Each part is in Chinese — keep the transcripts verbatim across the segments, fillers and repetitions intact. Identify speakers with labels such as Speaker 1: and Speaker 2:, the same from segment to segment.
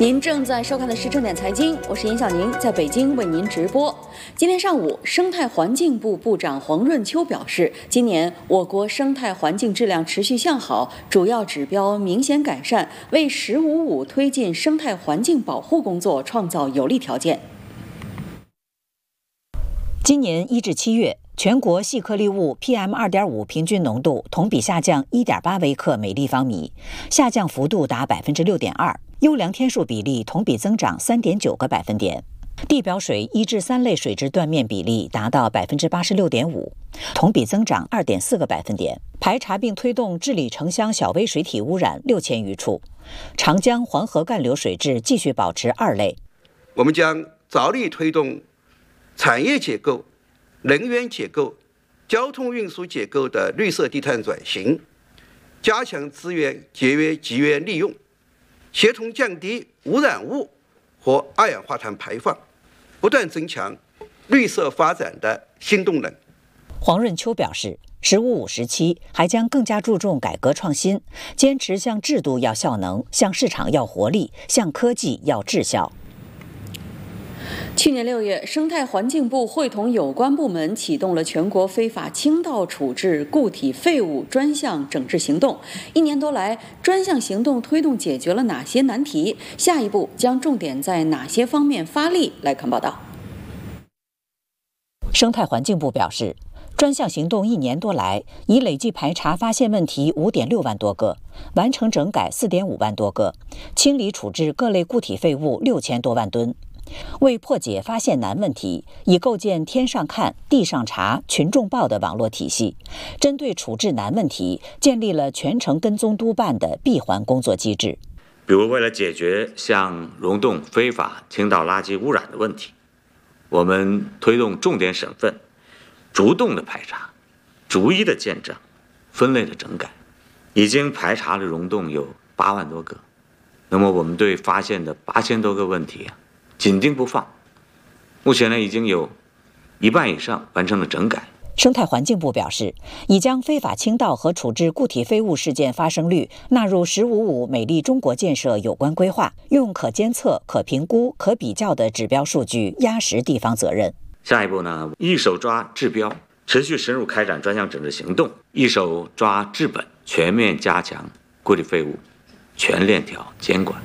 Speaker 1: 您正在收看的是正点财经，我是严小宁，在北京为您直播。今天上午，生态环境部部长黄润秋表示，今年我国生态环境质量持续向好，主要指标明显改善，为“十五五”推进生态环境保护工作创造有利条件。
Speaker 2: 今年一至七月，全国细颗粒物 P M 二点五 平均浓度同比下降 一点八 微克每立方米，下降幅度达 百分之六点二， 优良天数比例同比增长 三点九个百分点。地表水一至三类水质断面比例达到 百分之八十六点五， 同比增长 二点四个百分点。排查并推动治理城乡小微水体污染六千余处，长江、黄河干流水质继续保持二类。
Speaker 3: 我们将着力推动产业结构、能源结构、交通运输结构的绿色低碳转型，加强资源节约集约利用，协同降低污染物和二氧化碳排放，不断增强绿色发展的新动能。
Speaker 2: 黄润秋表示，十五五时期还将更加注重改革创新，坚持向制度要效能，向市场要活力，向科技要质效。
Speaker 1: 去年六月，生态环境部会同有关部门启动了全国非法倾倒处置固体废物专项整治行动。一年多来，专项行动推动解决了哪些难题？下一步将重点在哪些方面发力？来看报道。
Speaker 2: 生态环境部表示，专项行动一年多来，已累计排查发现问题 五点六万多个，完成整改 四点五万多个，清理处置各类固体废物六千多万吨。为破解发现难问题，已构建天上看、地上查、群众报的网络体系，针对处置难问题，建立了全程跟踪督办的闭环工作机制。
Speaker 4: 比如，为了解决像溶洞非法倾倒垃圾污染的问题，我们推动重点省份逐洞的排查、逐一的建证、分类的整改，已经排查了溶洞有八万多个。那么，我们对发现的八千多个问题啊，紧盯不放，目前呢已经有一半以上完成了整改。
Speaker 2: 生态环境部表示，已将非法倾倒和处置固体废物事件发生率纳入“十五五”美丽中国建设有关规划，用可监测、可评估、可比较的指标数据压实地方责任。
Speaker 4: 下一步呢，一手抓治标，持续深入开展专项整治行动；一手抓治本，全面加强固体废物全链条监管。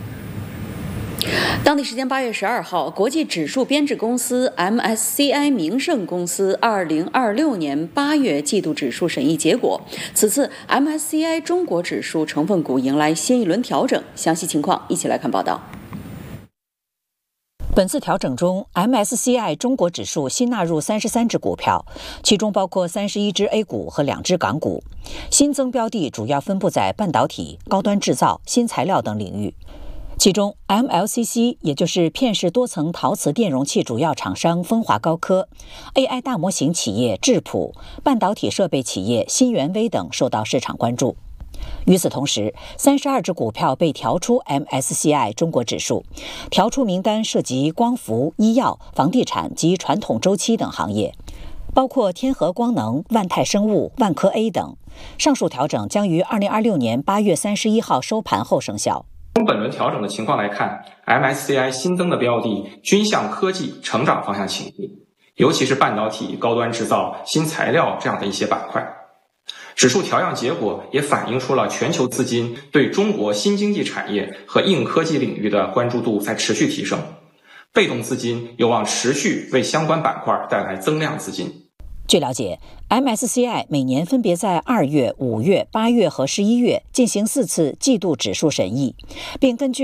Speaker 1: 当地时间八月十二号，国际指数编制公司 M S C I 名胜公司二零二六年八月季度指数审议结果，此次 M S C I 中国指数成分股迎来新一轮调整。详细情况一起来看报道。
Speaker 2: 本次调整中 ，M S C I 中国指数新纳入三十三只股票，其中包括三十一只 A 股和两只港股。新增标的主要分布在半导体、高端制造、新材料等领域。其中 M L C C 也就是片式多层陶瓷电容器主要厂商风华高科、A I 大模型企业智谱、半导体设备企业新源微等受到市场关注。与此同时，三十二只股票被调出 M S C I 中国指数，调出名单涉及光伏、医药、房地产及传统周期等行业，包括天合光能、万泰生物、万科 A 等。上述调整将于二零二六年八月三十一号收盘后生效。
Speaker 5: 从本轮调整的情况来看 ，M S C I 新增的标的均向科技成长方向倾斜，尤其是半导体、高端制造、新材料这样的一些板块。指数调样结果也反映出了全球资金对中国新经济产业和硬科技领域的关注度在持续提升，被动资金有望持续为相关板块带来增量资金。
Speaker 2: 据了解 ，M S C I 每年分别在二月、五月、八月和十一月进行四次季度指数审议，并根据